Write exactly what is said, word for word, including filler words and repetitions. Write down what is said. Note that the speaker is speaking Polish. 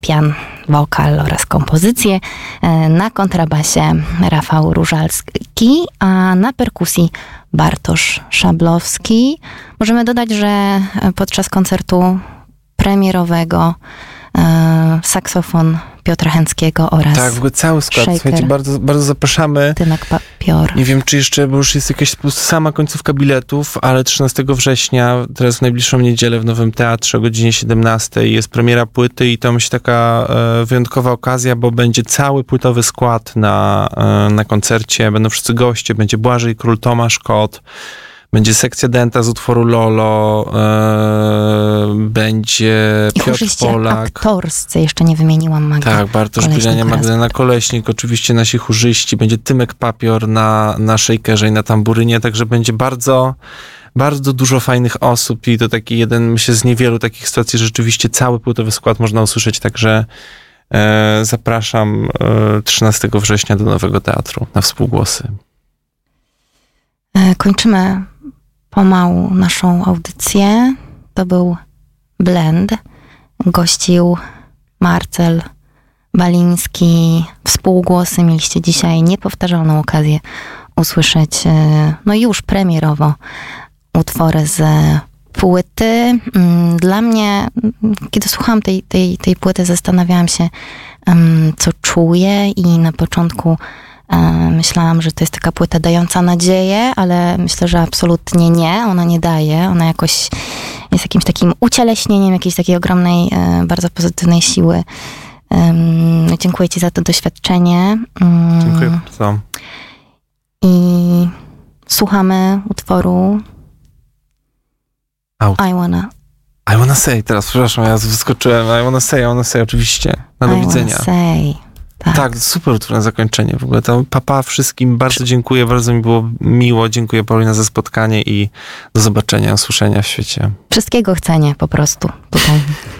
pian, wokal oraz kompozycję. Na kontrabasie Rafał Różalski, a na perkusji Bartosz Szablowski. Możemy dodać, że podczas koncertu premierowego e, saksofon Piotra Chęckiego oraz tak, w ogóle cały skład. shaker, Słuchajcie, bardzo, bardzo zapraszamy. Tymek Papior. Nie wiem, czy jeszcze, bo już jest jakaś po prostu sama końcówka biletów, ale trzynastego września, teraz w najbliższą niedzielę w Nowym Teatrze o godzinie siedemnastej jest premiera płyty i to myślę taka e, wyjątkowa okazja, bo będzie cały płytowy skład na, e, na koncercie, będą wszyscy goście, będzie Błażej Król, Tomasz Kot, będzie sekcja denta z utworu Lolo, e, będzie I Piotr chórzyści Polak. aktorscy, jeszcze nie wymieniłam Magdy. Tak, Bartosz Koleśnik Bielania, oraz- Magdalena Koleśnik, oczywiście nasi chórzyści, będzie Tymek Papior na, na shakerze i na tamburynie, także będzie bardzo, bardzo dużo fajnych osób i to taki jeden, myślę, z niewielu takich sytuacji, że rzeczywiście cały płytowy skład można usłyszeć, także e, zapraszam e, trzynastego września do Nowego Teatru na współgłosy. E, Kończymy pomału naszą audycję. To był Blend. Gościł Marcel Baliński. Współgłosy. Mieliście dzisiaj niepowtarzalną okazję usłyszeć, e, no już premierowo, utwory z płyty. Mm, Dla mnie, mm, kiedy słuchałam tej, tej, tej płyty, zastanawiałam się, em, co czuję, i na początku e, myślałam, że to jest taka płyta dająca nadzieję, ale myślę, że absolutnie nie. Ona nie daje. Ona jakoś jest jakimś takim ucieleśnieniem jakiejś takiej ogromnej, e, bardzo pozytywnej siły. Em, Dziękuję ci za to doświadczenie. Mm, Dziękuję bardzo. I słuchamy utworu Out. I Wanna. I wanna say teraz, przepraszam, ja wyskoczyłem. I wanna say, I wanna say, oczywiście. Na do I widzenia. Wanna Say. Tak. Tak, super utwór na zakończenie. W ogóle to papa wszystkim, bardzo dziękuję, bardzo mi było miło. Dziękuję, Paulina, za spotkanie i do zobaczenia, usłyszenia w świecie. Wszystkiego chcenie po prostu tutaj.